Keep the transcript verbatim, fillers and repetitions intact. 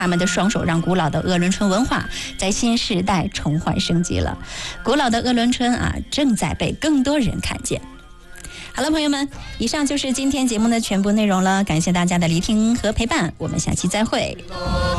他们的双手让古老的鄂伦春文化在新时代重焕生机了。古老的鄂伦春啊，正在被更多人看见。好了，朋友们，以上就是今天节目的全部内容了，感谢大家的聆听和陪伴，我们下期再会。